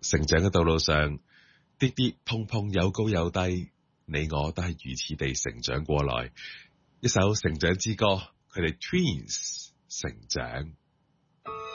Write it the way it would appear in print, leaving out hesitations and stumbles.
成長嘅道路上，跌跌碰碰有高有低，你我都係如此地成長過來。一首成長之歌，佢哋 Twins 成長。